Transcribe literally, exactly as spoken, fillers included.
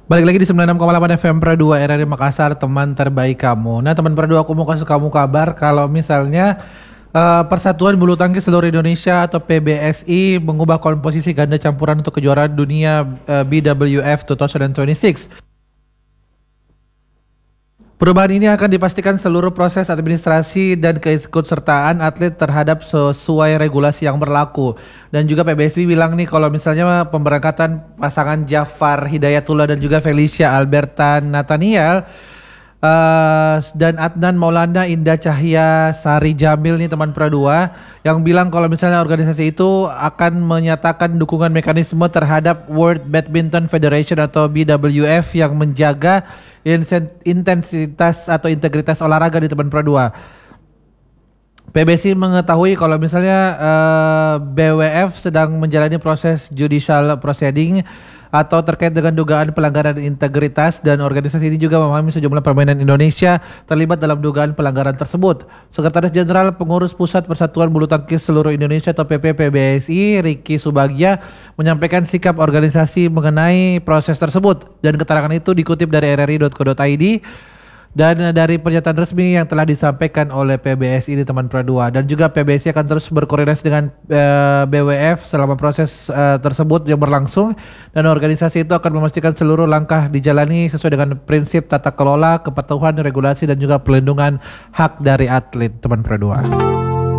Balik lagi di sembilan puluh enam koma delapan F M Pro dua R R I Makassar, teman terbaik kamu. Nah teman Pro dua, aku mau kasih kamu kabar kalau misalnya uh, Persatuan Bulu Tangkis Seluruh Indonesia atau P B S I mengubah komposisi ganda campuran untuk kejuaraan dunia uh, B W F dua ribu dua puluh enam. Perubahan ini akan dipastikan seluruh proses administrasi dan keikutsertaan atlet terhadap sesuai regulasi yang berlaku. Dan juga P B S I bilang nih kalau misalnya pemberangkatan pasangan Jafar Hidayatullah dan juga Felicia Alberta Nathaniel uh, dan Adnan Maulana Indah Cahya Sari Jamil nih teman Pro dua yang bilang kalau misalnya organisasi itu akan menyatakan dukungan mekanisme terhadap World Badminton Federation atau B W F yang menjaga intensitas atau integritas olahraga di teman Pro dua. P B S I mengetahui kalau misalnya uh, B W F sedang menjalani proses judicial proceeding atau terkait dengan dugaan pelanggaran integritas, dan organisasi ini juga memahami sejumlah permainan Indonesia terlibat dalam dugaan pelanggaran tersebut. Sekretaris Jenderal Pengurus Pusat Persatuan Bulu Tangkis Seluruh Indonesia atau P P P B S I, Ricky Subagja, menyampaikan sikap organisasi mengenai proses tersebut, dan keterangan itu dikutip dari r r i dot co dot i d dan dari pernyataan resmi yang telah disampaikan oleh P B S I di teman Pro dua. Dan juga P B S I akan terus berkoordinasi dengan uh, B W F selama proses uh, tersebut yang berlangsung, dan organisasi itu akan memastikan seluruh langkah dijalani sesuai dengan prinsip tata kelola, kepatuhan, regulasi, dan juga pelindungan hak dari atlet teman Pro dua.